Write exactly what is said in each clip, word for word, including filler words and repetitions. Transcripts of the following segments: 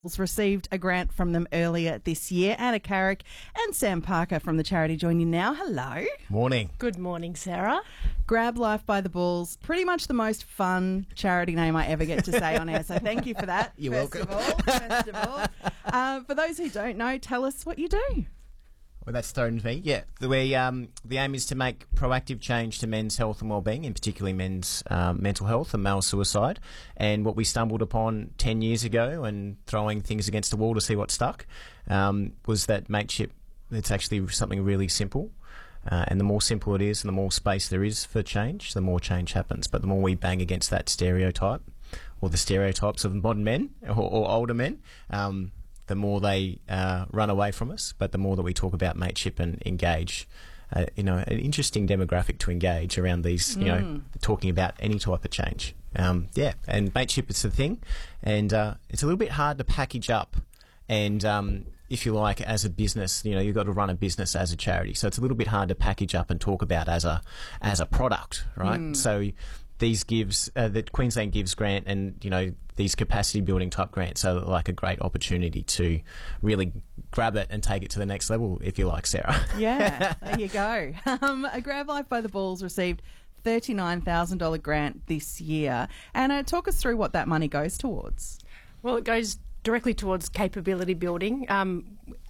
received a grant from them earlier this year. Anna Carrick and Sam Parker from the charity join you now. Hello. Morning. Good morning, Sarah. Grab Life by the Balls, pretty much the most fun charity name I ever get to say on air, so thank you for that. You're first welcome. Of all, first of all. Uh, for those who don't know, tell us what you do. Well, that's thrown to me. Yeah, the way um, the aim is to make proactive change to men's health and well-being, and particularly men's um, mental health and male suicide. And what we stumbled upon ten years ago, and throwing things against the wall to see what stuck, um, was that mateship. It's actually something really simple. Uh, and the more simple it is, and the more space there is for change, the more change happens. But the more we bang against that stereotype, or the stereotypes of modern men or, or older men, um, the more they uh, run away from us, but the more that we talk about mateship and engage, uh, you know, an interesting demographic to engage around these, you mm. know, talking about any type of change. Um, yeah, and mateship is the thing, and uh, it's a little bit hard to package up, and um, if you like, as a business, you know, you've got to run a business as a charity, so it's a little bit hard to package up and talk about as a as a product, right? Mm. So these gives uh, that Queensland Gives grant, and you know, these capacity building type grants are like a great opportunity to really grab it and take it to the next level, if you like, Sarah. Yeah, there you go. Um, a Grab Life by the Balls received thirty-nine thousand dollars grant this year. Anna, talk us through what that money goes towards. Well, it goes directly towards capability building. Um,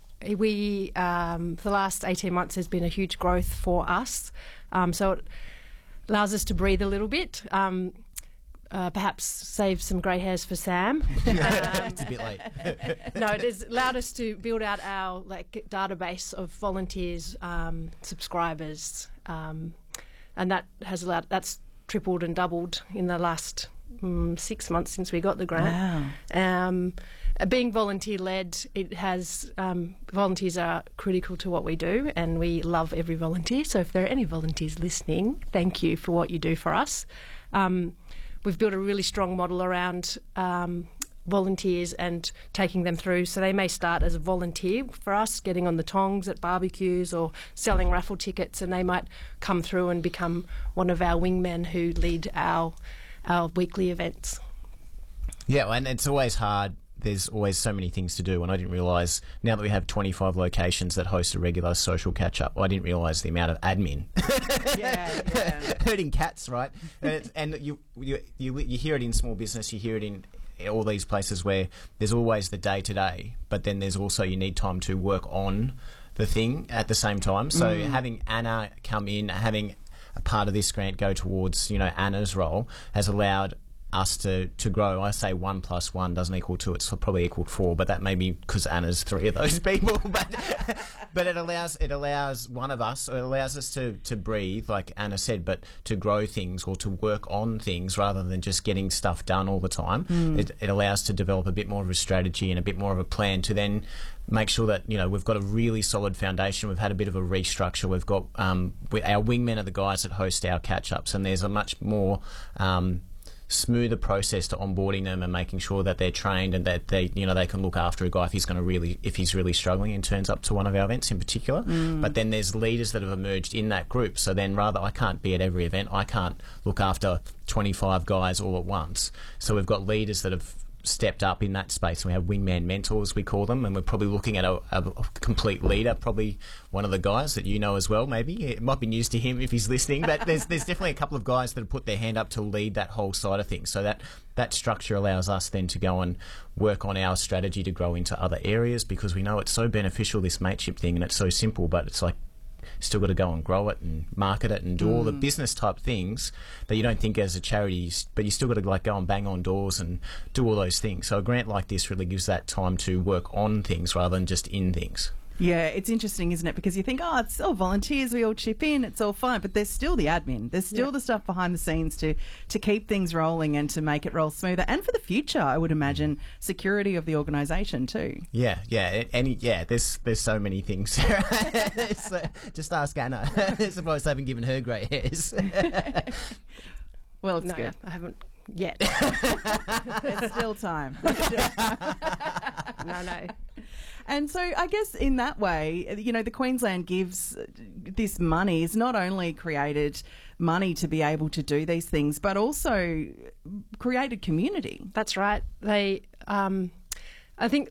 we, um, for the last eighteen months, there's been a huge growth for us. Um, so it allows us to breathe a little bit, um, uh, perhaps save some grey hairs for Sam. um, it's a bit late. No, it has allowed us to build out our like database of volunteers, um, subscribers, um, and that has allowed that's tripled and doubled in the last um, six months since we got the grant. Wow. Um, being volunteer-led, it has um, volunteers are critical to what we do, and we love every volunteer. So if there are any volunteers listening, thank you for what you do for us. Um, we've built a really strong model around um, volunteers and taking them through. So they may start as a volunteer for us, getting on the tongs at barbecues or selling raffle tickets, and they might come through and become one of our wingmen who lead our our weekly events. Yeah, and it's always hard. There's always so many things to do, and I didn't realise, now that we have twenty-five locations that host a regular social catch-up, I didn't realise the amount of admin. Yeah, yeah. Herding cats, right? And, it's, and you, you you you hear it in small business, you hear it in all these places where there's always the day-to-day, but then there's also, you need time to work on the thing at the same time. So mm. having Anna come in, having a part of this grant go towards, you know, Anna's role, has allowed us to, to grow. I say one plus one doesn't equal two, it's probably equal four, but that may be because Anna's three of those people. But but it allows it allows one of us, it allows us to, to breathe, like Anna said, but to grow things or to work on things rather than just getting stuff done all the time. Mm. It, it allows to develop a bit more of a strategy and a bit more of a plan to then make sure that, you know, we've got a really solid foundation. We've had a bit of a restructure. We've got um, we, our wingmen are the guys that host our catch-ups, and there's a much more Um, smoother process to onboarding them and making sure that they're trained and that they, you know, they can look after a guy if he's going to really, if he's really struggling and turns up to one of our events in particular. Mm. But then there's leaders that have emerged in that group. So then rather, I can't be at every event. I can't look after twenty-five guys all at once. So we've got leaders that have stepped up in that space. We have wingman mentors, we call them, and we're probably looking at a, a complete leader, probably one of the guys that you know as well. Maybe it might be news to him if he's listening, but there's there's definitely a couple of guys that have put their hand up to lead that whole side of things. So that that structure allows us then to go and work on our strategy to grow into other areas, because we know it's so beneficial, this mateship thing, and it's so simple, but it's like still got to go and grow it and market it and do mm. all the business type things that you don't think as a charity, but you still got to like go and bang on doors and do all those things. So a grant like this really gives that time to work on things rather than just in things. Yeah, it's interesting, isn't it? Because you think, oh, it's all volunteers, we all chip in, it's all fine. But there's still the admin. There's still yeah. the stuff behind the scenes to, to keep things rolling and to make it roll smoother. And for the future, I would imagine, security of the organisation too. Yeah, yeah. Any, yeah, there's there's so many things. uh, just ask Anna. I'm surprised I haven't given her grey hairs. Well, it's no, good. I haven't yet. There's still time. No, no. And so I guess in that way, you know, the Queensland Gives this money has not only created money to be able to do these things, but also created community. That's right. They um, I think